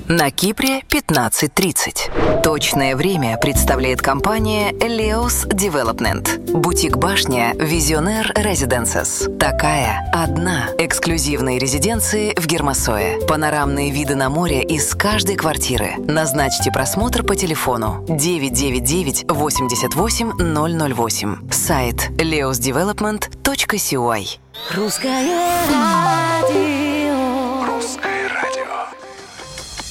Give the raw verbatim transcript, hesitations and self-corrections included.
На Кипре пятнадцать тридцать. Точное время представляет компания Leos Development. Бутик-башня Visionaire Residences. Такая одна. Эксклюзивные резиденции в Гермосое. Панорамные виды на море из каждой квартиры. Назначьте просмотр по телефону девять девять девять восемьдесят восемь ноль ноль восемь. Сайт leos development точка си ой. Русская